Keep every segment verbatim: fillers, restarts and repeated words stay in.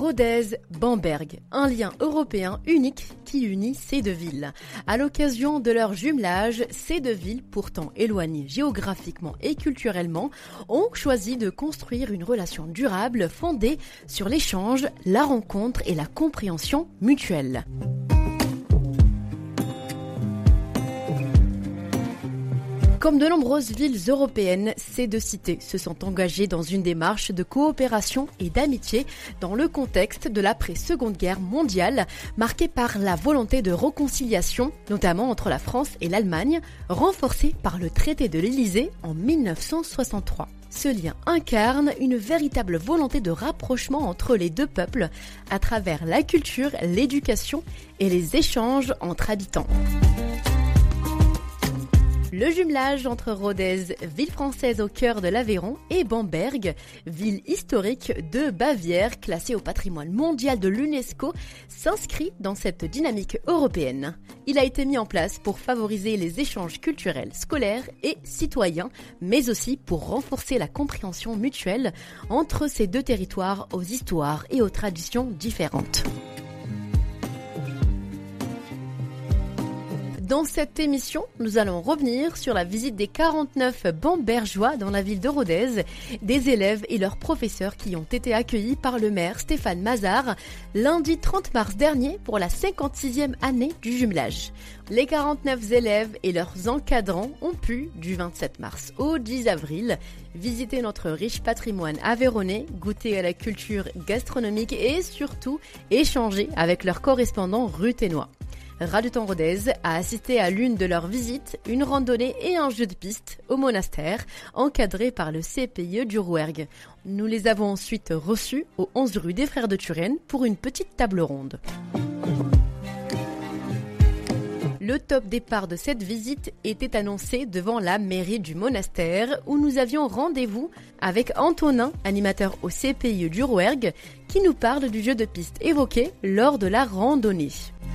Rodez-Bamberg, un lien européen unique qui unit ces deux villes. À l'occasion de leur jumelage, ces deux villes, pourtant éloignées géographiquement et culturellement, ont choisi de construire une relation durable fondée sur l'échange, la rencontre et la compréhension mutuelle. Comme de nombreuses villes européennes, ces deux cités se sont engagées dans une démarche de coopération et d'amitié dans le contexte de l'après-Seconde Guerre mondiale, marquée par la volonté de réconciliation, notamment entre la France et l'Allemagne, renforcée par le traité de l'Élysée en dix-neuf cent soixante-trois. Ce lien incarne une véritable volonté de rapprochement entre les deux peuples à travers la culture, l'éducation et les échanges entre habitants. Le jumelage entre Rodez, ville française au cœur de l'Aveyron, et Bamberg, ville historique de Bavière, classée au patrimoine mondial de l'UNESCO, s'inscrit dans cette dynamique européenne. Il a été mis en place pour favoriser les échanges culturels, scolaires et citoyens, mais aussi pour renforcer la compréhension mutuelle entre ces deux territoires aux histoires et aux traditions différentes. Dans cette émission, nous allons revenir sur la visite des quarante-neuf Bambergeois dans la ville de Rodez, des élèves et leurs professeurs qui ont été accueillis par le maire Stéphane Mazard lundi trente mars dernier pour la cinquante-sixième année du jumelage. Les quarante-neuf élèves et leurs encadrants ont pu, du vingt-sept mars au dix avril, visiter notre riche patrimoine aveyronnais, goûter à la culture gastronomique et surtout échanger avec leurs correspondants ruthénois. Radio Temps Rodez a assisté à l'une de leurs visites, une randonnée et un jeu de piste au monastère, encadré par le C P I E du Rouergue. Nous les avons ensuite reçus au onze rue des Frères de Turenne pour une petite table ronde. Le top départ de cette visite était annoncé devant la mairie du monastère où nous avions rendez-vous avec Antonin, animateur au C P I E du Rouergue, qui nous parle du jeu de piste évoqué lors de la randonnée.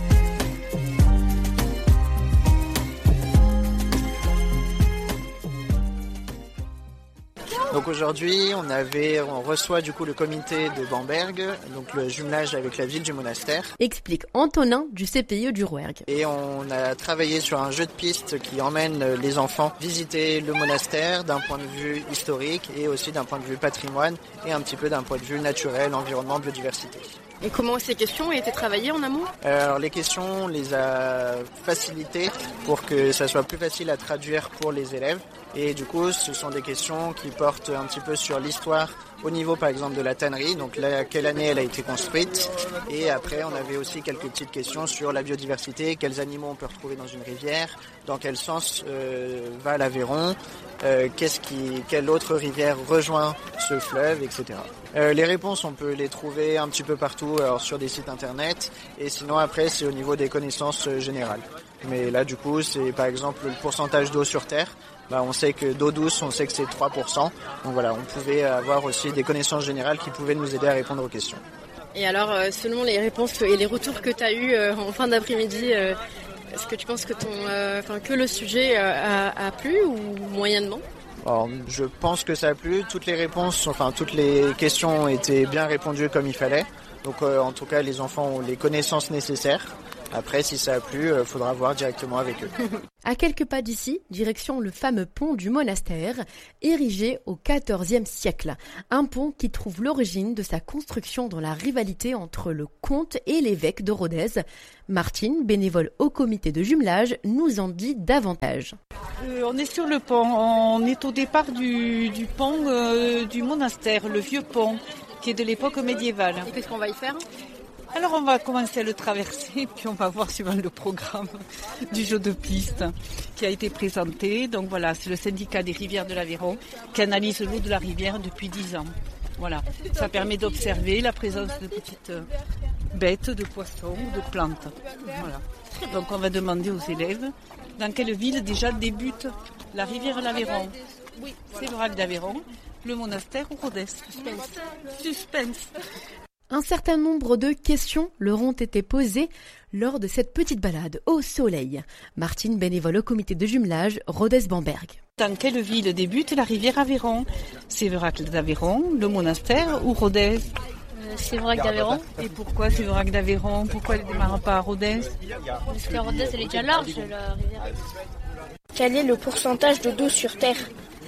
Donc aujourd'hui, on avait, on reçoit du coup le comité de Bamberg, donc le jumelage avec la ville du monastère. Explique Antonin du C P I E du Rouergue. Et on a travaillé sur un jeu de piste qui emmène les enfants visiter le monastère d'un point de vue historique et aussi d'un point de vue patrimoine et un petit peu d'un point de vue naturel, environnement, biodiversité. Et comment ces questions ont été travaillées en amont ? Alors les questions, on les a facilitées pour que ça soit plus facile à traduire pour les élèves. Et du coup, ce sont des questions qui portent un petit peu sur l'histoire au niveau par exemple de la tannerie, donc là, quelle année elle a été construite. Et après, on avait aussi quelques petites questions sur la biodiversité, quels animaux on peut retrouver dans une rivière, dans quel sens euh, va l'Aveyron, euh, qu'est-ce qui, quelle autre rivière rejoint ce fleuve, et cetera. Euh, les réponses, on peut les trouver un petit peu partout, alors sur des sites internet, et sinon après, c'est au niveau des connaissances euh, générales. Mais là, du coup, c'est par exemple le pourcentage d'eau sur Terre. Bah, on sait que d'eau douce, on sait que c'est trois pour cent. Donc voilà, on pouvait avoir aussi des connaissances générales qui pouvaient nous aider à répondre aux questions. Et alors, euh, selon les réponses et les retours que tu as eus euh, en fin d'après-midi, euh, est-ce que tu penses que, ton, euh, que le sujet euh, a, a plu ou moyennement ? Alors, je pense que ça a plu. Toutes les réponses, enfin toutes les questions ont été bien répondues comme il fallait. Donc euh, en tout cas, les enfants ont les connaissances nécessaires. Après, si ça a plu, il faudra voir directement avec eux. À quelques pas d'ici, direction le fameux pont du monastère, érigé au quatorzième siècle. Un pont qui trouve l'origine de sa construction dans la rivalité entre le comte et l'évêque de Rodez. Martine, bénévole au comité de jumelage, nous en dit davantage. Euh, on est sur le pont, on est au départ du, du pont euh, du monastère, le vieux pont, qui est de l'époque médiévale. Et qu'est-ce qu'on va y faire ? Alors on va commencer à le traverser, puis on va voir suivant le programme du jeu de piste qui a été présenté. Donc voilà, c'est le syndicat des rivières de l'Aveyron qui analyse l'eau de la rivière depuis dix ans. Voilà, ça permet d'observer la présence de petites bêtes, de poissons, de plantes. Voilà. Donc on va demander aux élèves dans quelle ville déjà débute la rivière de l'Aveyron. Oui, c'est l'Oracle d'Aveyron, le monastère ou Rodez. Suspense. Suspense. Un certain nombre de questions leur ont été posées lors de cette petite balade au soleil. Martine, bénévole au comité de jumelage Rodez-Bamberg. Dans quelle ville débute la rivière Aveyron ? Sévérac d'Aveyron, le monastère ou Rodez ? euh, Séverac d'Aveyron. Et pourquoi Séverac d'Aveyron? Pourquoi elle ne démarre pas à Rodez? Parce que Rodez, elle est déjà large, la rivière. Quel est le pourcentage d'eau douce sur Terre?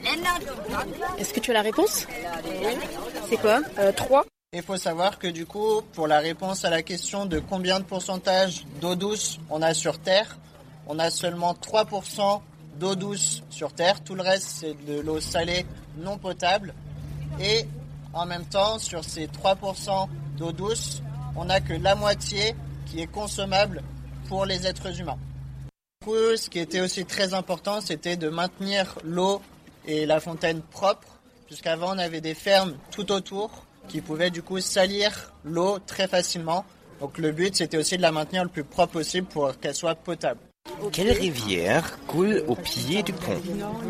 Est-ce que tu as la réponse? C'est quoi? euh, trois. Il faut savoir que du coup, pour la réponse à la question de combien de pourcentage d'eau douce on a sur Terre, on a seulement trois pour cent d'eau douce sur Terre. Tout le reste, c'est de l'eau salée non potable. Et en même temps, sur ces trois pour cent d'eau douce, on n'a que la moitié qui est consommable pour les êtres humains. Du coup, ce qui était aussi très important, c'était de maintenir l'eau et la fontaine propre, puisqu'avant on avait des fermes tout autour qui pouvaient du coup salir l'eau très facilement. Donc le but, c'était aussi de la maintenir le plus propre possible pour qu'elle soit potable. Quelle rivière coule au pied du pont?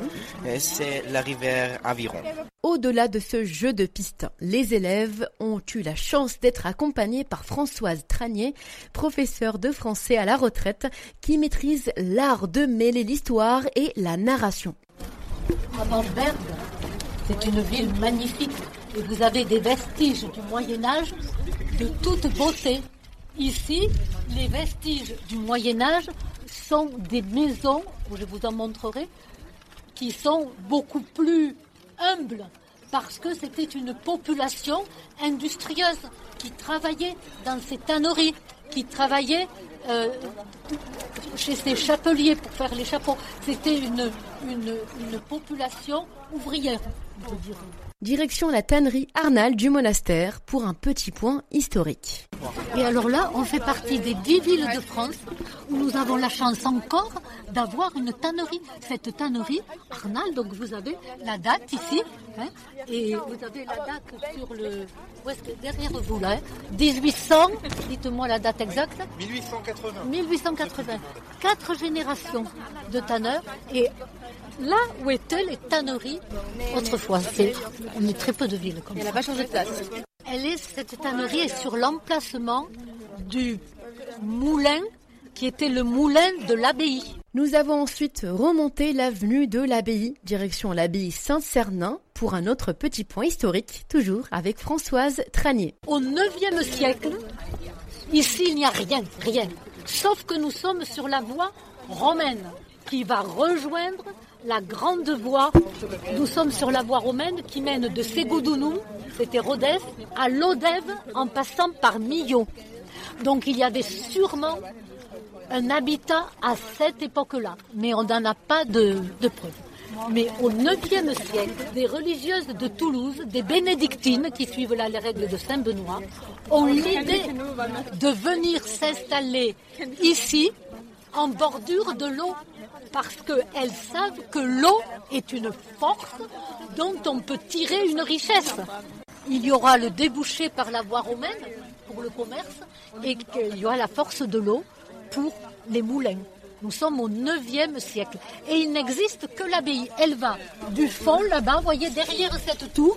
C'est la rivière Aveyron. Au-delà de ce jeu de piste, les élèves ont eu la chance d'être accompagnés par Françoise Tranier, professeure de français à la retraite, qui maîtrise l'art de mêler l'histoire et la narration. Bamberg, c'est une ville magnifique et vous avez des vestiges du Moyen-Âge de toute beauté. Ici, les vestiges du Moyen-Âge sont des maisons, je vous en montrerai, qui sont beaucoup plus humbles parce que c'était une population industrieuse qui travaillait dans ces tanneries, qui travaillait euh, chez ces chapeliers pour faire les chapeaux. C'était une, une, une population ouvrière, je dirais. Direction la tannerie Arnal du Monastère pour un petit point historique. Et alors là, on fait partie des dix villes de France où nous avons la chance encore d'avoir une tannerie. Cette tannerie, Arnal, donc vous avez la date ici, hein, et vous avez la date sur le... Où est-ce que derrière vous là, hein, dix-huit cents, dites-moi la date exacte. mille huit cent quatre-vingts. mille huit cent quatre-vingts. Quatre générations de tanneurs et là où étaient les tanneries autrefois. C'est, on est très peu de villes comme ça. Elle n'a pas changé de place. Elle est, cette tannerie est sur l'emplacement du moulin qui était le moulin de l'abbaye. Nous avons ensuite remonté l'avenue de l'Abbaye, direction l'Abbaye Saint-Cernin, pour un autre petit point historique, toujours avec Françoise Tranier. Au neuvième siècle, ici il n'y a rien, rien, sauf que nous sommes sur la voie romaine qui va rejoindre la grande voie. Nous sommes sur la voie romaine qui mène de Ségoudounous, c'était Rodez, à Lodève en passant par Millau. Donc il y avait sûrement un habitat à cette époque-là, mais on n'en a pas de, de preuves. Mais au neuvième siècle, des religieuses de Toulouse, des bénédictines qui suivent là les règles de Saint-Benoît, ont l'idée de venir s'installer ici, en bordure de l'eau, parce qu'elles savent que l'eau est une force dont on peut tirer une richesse. Il y aura le débouché par la voie romaine pour le commerce et qu'il y aura la force de l'eau pour les moulins. Nous sommes au neuvième siècle et il n'existe que l'abbaye. Elle va du fond là-bas, vous voyez derrière cette tour,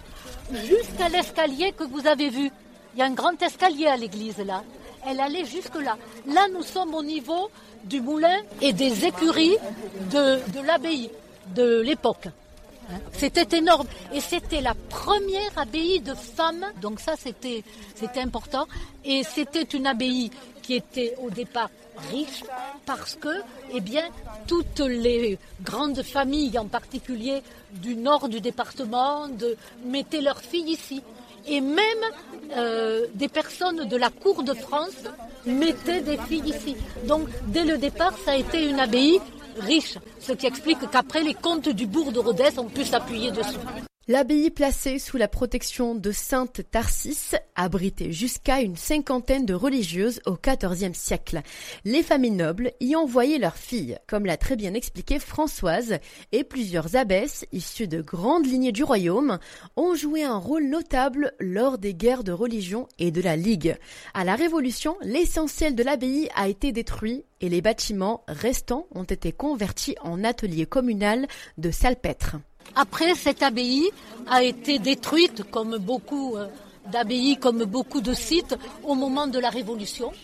jusqu'à l'escalier que vous avez vu. Il y a un grand escalier à l'église là. Elle allait jusque là. Là, nous sommes au niveau du moulin et des écuries de, de l'abbaye de l'époque. C'était énorme et c'était la première abbaye de femmes, donc ça c'était, c'était important. Et c'était une abbaye qui était au départ riche parce que eh bien, toutes les grandes familles, en particulier du nord du département, de, mettaient leurs filles ici. Et même euh, des personnes de la cour de France mettaient des filles ici. Donc dès le départ, ça a été une abbaye riche, ce qui explique qu'après les comtes du bourg de Rodez ont pu s'appuyer dessus. L'abbaye placée sous la protection de Sainte Tharsis abritait jusqu'à une cinquantaine de religieuses au quatorzième siècle. Les familles nobles y envoyaient leurs filles, comme l'a très bien expliqué Françoise, et plusieurs abbesses issues de grandes lignées du royaume ont joué un rôle notable lors des guerres de religion et de la Ligue. À la Révolution, l'essentiel de l'abbaye a été détruit et les bâtiments restants ont été convertis en atelier communal de salpêtre. Après, cette abbaye a été détruite, comme beaucoup d'abbayes, comme beaucoup de sites, au moment de la Révolution.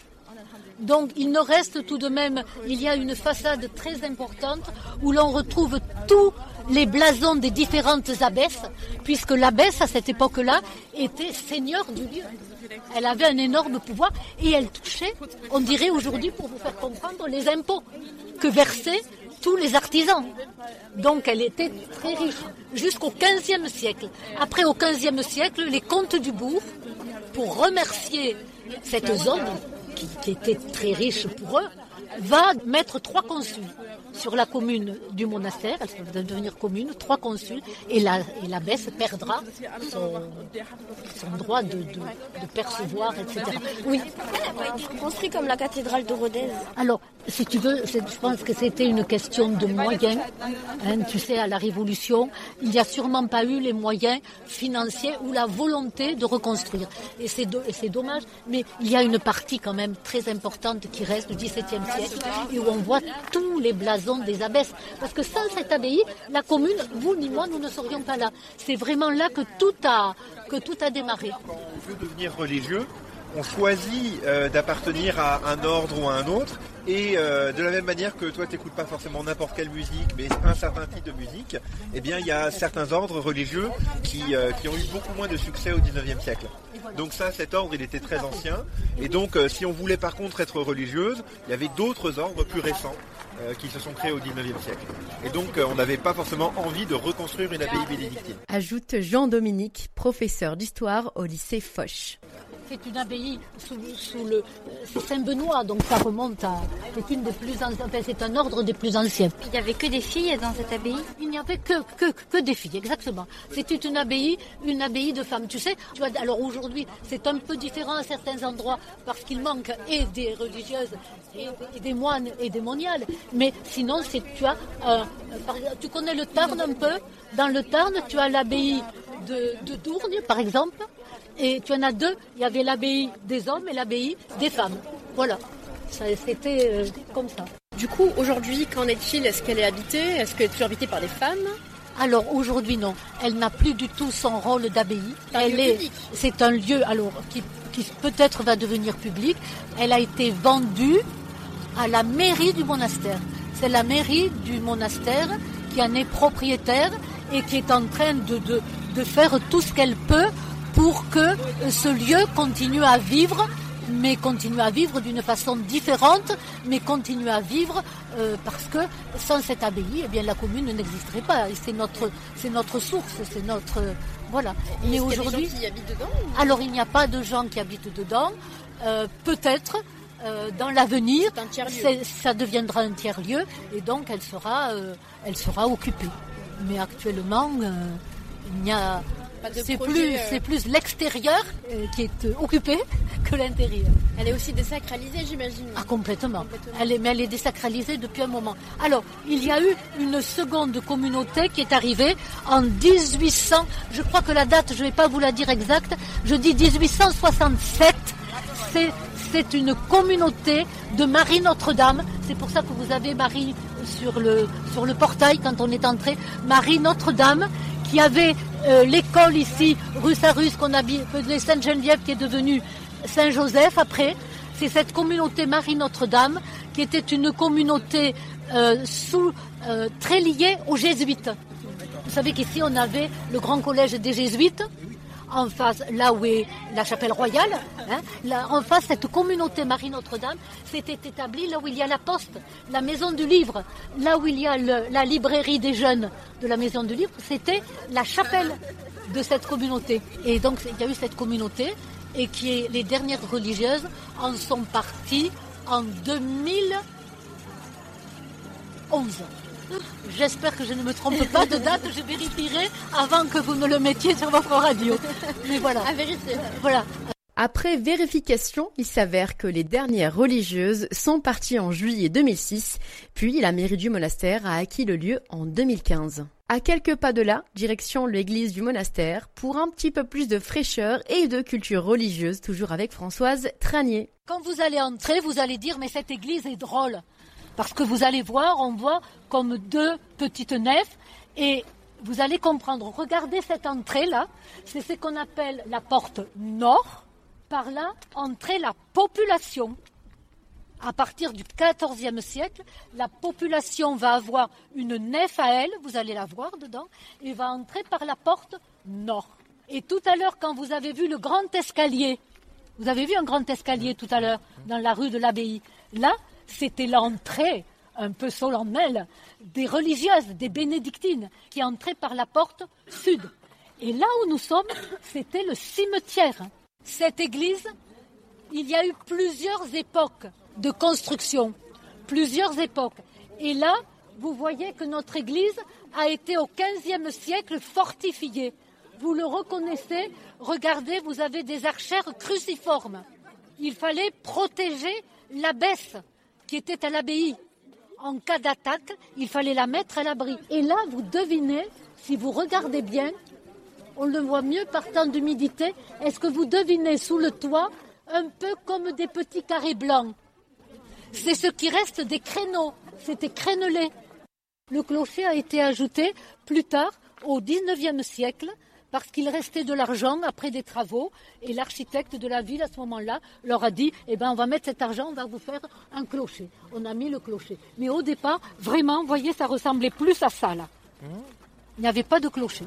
Donc, il ne reste tout de même, il y a une façade très importante où l'on retrouve tous les blasons des différentes abbesses, puisque l'abbesse, à cette époque-là, était seigneur du lieu. Elle avait un énorme pouvoir et elle touchait, on dirait aujourd'hui, pour vous faire comprendre, les impôts que versaient tous les artisans. Donc elle était très riche, jusqu'au quinzième siècle. Après, au quinzième siècle, les comtes du bourg, pour remercier cette zone, qui, qui était très riche pour eux, va mettre trois consuls sur la commune du monastère. Elle va devenir commune, trois consuls, et la, et l'abbesse perdra son, son droit de, de, de percevoir, et cetera. Oui. Elle a été construite comme la cathédrale de Rodez. Alors, si tu veux, c'est, je pense que c'était une question de moyens. Hein, tu sais, à la Révolution, il n'y a sûrement pas eu les moyens financiers ou la volonté de reconstruire. Et c'est, do, et c'est dommage, mais il y a une partie quand même très importante qui reste du dix-septième siècle et où on voit tous les blasons des abbesses. Parce que sans cette abbaye, la commune, vous ni moi, nous ne serions pas là. C'est vraiment là que tout a, que tout a démarré. On veut devenir religieux, on choisit euh, d'appartenir à un ordre ou à un autre. Et euh, de la même manière que toi, tu n'écoutes pas forcément n'importe quelle musique, mais un certain type de musique, eh bien, il y a certains ordres religieux qui, euh, qui ont eu beaucoup moins de succès au dix-neuvième siècle. Donc ça, cet ordre, il était très ancien. Et donc, euh, si on voulait par contre être religieuse, il y avait d'autres ordres plus récents euh, qui se sont créés au dix-neuvième siècle. Et donc, euh, on n'avait pas forcément envie de reconstruire une abbaye bénédictine. Ajoute Jean-Dominique, professeur d'histoire au lycée Foch. C'est une abbaye sous, sous le c'est Saint-Benoît, donc ça remonte à c'est une des plus anciennes, enfin, c'est un ordre des plus anciens. Il n'y avait que des filles dans cette abbaye? Il n'y avait que, que, que des filles, exactement. C'était une abbaye, une abbaye de femmes. Tu sais, tu vois, alors aujourd'hui, c'est un peu différent à certains endroits parce qu'il manque et des religieuses et, et des moines et des moniales. Mais sinon, c'est tu as, euh, par, tu connais le Tarn un peu. Dans le Tarn, tu as l'abbaye de, de Dourgne, par exemple. Et tu en as deux, il y avait l'abbaye des hommes et l'abbaye des femmes. Voilà, ça, c'était euh, comme ça. Du coup, aujourd'hui, qu'en est-il? Est-ce qu'elle est habitée? Est-ce qu'elle est toujours habitée par des femmes? Alors aujourd'hui, non. Elle n'a plus du tout son rôle d'abbaye. Elle est, c'est un lieu alors, qui, qui peut-être va devenir public. Elle a été vendue à la mairie du monastère. C'est la mairie du monastère qui en est propriétaire et qui est en train de, de, de faire tout ce qu'elle peut pour que ce lieu continue à vivre, mais continue à vivre d'une façon différente, mais continue à vivre euh, parce que sans cette abbaye, eh bien la commune n'existerait pas. Et c'est notre, c'est notre source, c'est notre euh, voilà. Et mais aujourd'hui, il y a des gens qui habitent dedans? Alors il n'y a pas de gens qui habitent dedans. Euh, peut-être euh, dans l'avenir, c'est, ça deviendra un tiers lieu et donc elle sera, euh, elle sera occupée. Mais actuellement, euh, il n'y a C'est projet, plus, euh... c'est plus l'extérieur euh, qui est euh, occupé que l'intérieur. Elle est aussi désacralisée, j'imagine. Ah, complètement. complètement. Elle est, mais elle est désacralisée depuis un moment. Alors, il y a eu une seconde communauté qui est arrivée en dix-huit cents. Je crois que la date, je ne vais pas vous la dire exacte. Je dis dix-huit cent soixante-sept. C'est, c'est une communauté de Marie Notre-Dame. C'est pour ça que vous avez Marie sur le, sur le portail quand on est entré. Marie Notre-Dame, qui avait euh, l'école ici, rue Sarus, qu'on a appelée Sainte-Geneviève, qui est devenue Saint-Joseph après. C'est cette communauté Marie Notre-Dame, qui était une communauté euh, sous, euh, très liée aux jésuites. Vous savez qu'ici, on avait le grand collège des jésuites, en face, là où est la chapelle royale, hein, là, en face, cette communauté Marie Notre-Dame s'était établie là où il y a la poste, la maison du livre, là où il y a le, la librairie des jeunes de la maison du livre, c'était la chapelle de cette communauté. Et donc, il y a eu cette communauté et qui est, les dernières religieuses en sont parties en deux mille onze. J'espère que je ne me trompe pas de date, je vérifierai avant que vous me le mettiez sur votre radio. Mais voilà. À vérifier. Voilà. Après vérification, il s'avère que les dernières religieuses sont parties en juillet deux mille six, puis la mairie du monastère a acquis le lieu en deux mille quinze. À quelques pas de là, direction l'église du monastère pour un petit peu plus de fraîcheur et de culture religieuse, toujours avec Françoise Tranier. Quand vous allez entrer, vous allez dire « mais cette église est drôle ». Parce que vous allez voir, on voit comme deux petites nefs et vous allez comprendre. Regardez cette entrée-là, c'est ce qu'on appelle la porte nord. Par là, entrait la population. À partir du quatorzième siècle, la population va avoir une nef à elle, vous allez la voir dedans, et va entrer par la porte nord. Et tout à l'heure, quand vous avez vu le grand escalier, vous avez vu un grand escalier tout à l'heure dans la rue de l'Abbaye, là, c'était l'entrée un peu solennelle des religieuses, des bénédictines, qui entraient par la porte sud. Et là où nous sommes, c'était le cimetière. Cette église, il y a eu plusieurs époques de construction, plusieurs époques. Et là, vous voyez que notre église a été au quinzième siècle fortifiée. Vous le reconnaissez, regardez, vous avez des archères cruciformes. Il fallait protéger l'abbesse qui était à l'abbaye. En cas d'attaque, il fallait la mettre à l'abri. Et là, vous devinez, si vous regardez bien, on le voit mieux par temps d'humidité, est-ce que vous devinez sous le toit un peu comme des petits carrés blancs? C'est ce qui reste des créneaux, c'était crénelé. Le clocher a été ajouté plus tard, au dix-neuvième siècle, parce qu'il restait de l'argent après des travaux, et l'architecte de la ville à ce moment-là leur a dit eh ben, on va mettre cet argent, on va vous faire un clocher. On a mis le clocher. Mais au départ, vraiment, vous voyez, ça ressemblait plus à ça là. Il n'y avait pas de clocher.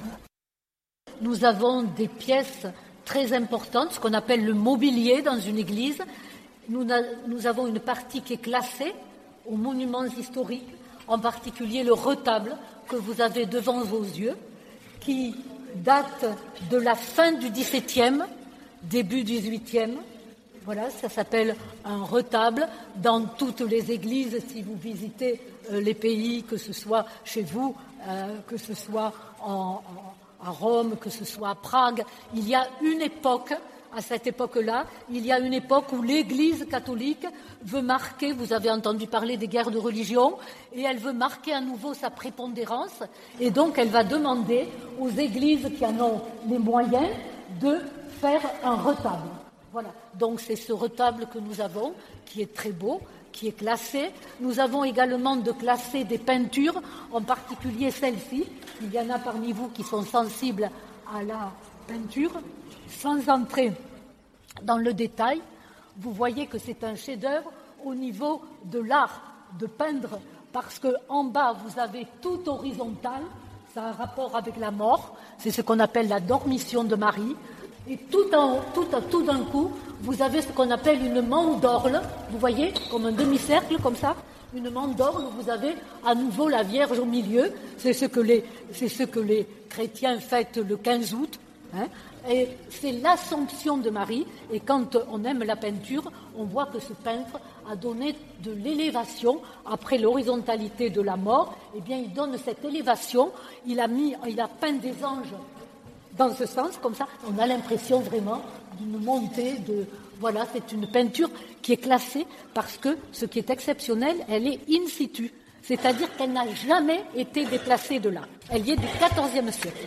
Nous avons des pièces très importantes, ce qu'on appelle le mobilier dans une église. Nous, nous avons une partie qui est classée aux monuments historiques, en particulier le retable que vous avez devant vos yeux, qui date de la fin du dix-septième, début du dix-huitième. Voilà, ça s'appelle un retable. Dans toutes les églises, si vous visitez euh, les pays, que ce soit chez vous, euh, que ce soit en, en, à Rome, que ce soit à Prague, il y a une époque. À cette époque-là, il y a une époque où l'Église catholique veut marquer, vous avez entendu parler des guerres de religion, et elle veut marquer à nouveau sa prépondérance, et donc elle va demander aux églises qui en ont les moyens de faire un retable. Voilà, donc c'est ce retable que nous avons, qui est très beau, qui est classé. Nous avons également de classer des peintures, en particulier celle-ci. Il y en a parmi vous qui sont sensibles à la peinture. Sans entrer dans le détail, vous voyez que c'est un chef-d'œuvre au niveau de l'art de peindre, parce qu'en bas, vous avez tout horizontal, ça a un rapport avec la mort, c'est ce qu'on appelle la dormition de Marie, et tout en haut, tout, tout d'un coup, vous avez ce qu'on appelle une mandorle, vous voyez, comme un demi-cercle, comme ça, une mandorle où vous avez à nouveau la Vierge au milieu, c'est ce que les, c'est ce que les chrétiens fêtent le quinze août, hein. Et c'est l'Assomption de Marie, et quand on aime la peinture, on voit que ce peintre a donné de l'élévation après l'horizontalité de la mort. Eh bien, il donne cette élévation. Il a mis, il a peint des anges dans ce sens, comme ça. On a l'impression vraiment d'une montée de. Voilà, c'est une peinture qui est classée parce que ce qui est exceptionnel, elle est in situ, c'est-à-dire qu'elle n'a jamais été déplacée de là. Elle y est du quatorzième siècle.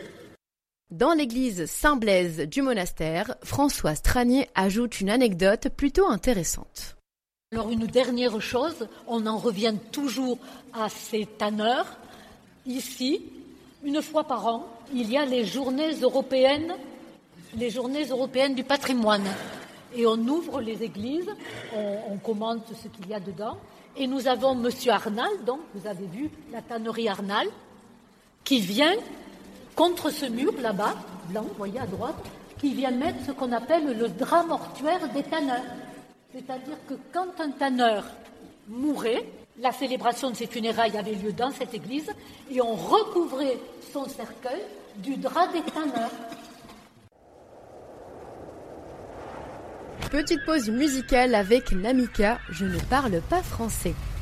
Dans l'église Saint-Blaise du monastère, Françoise Tranier ajoute une anecdote plutôt intéressante. Alors une dernière chose, on en revient toujours à ces tanneurs. Ici, une fois par an, il y a les journées européennes, les journées européennes du patrimoine. Et on ouvre les églises, on, on commente ce qu'il y a dedans. Et nous avons Monsieur Arnal, donc vous avez vu la tannerie Arnal, qui vient contre ce mur là-bas, blanc, vous voyez à droite, qui vient mettre ce qu'on appelle le drap mortuaire des tanneurs. C'est-à-dire que quand un tanneur mourait, la célébration de ses funérailles avait lieu dans cette église et on recouvrait son cercueil du drap des tanneurs. Petite pause musicale avec Namika, je ne parle pas français.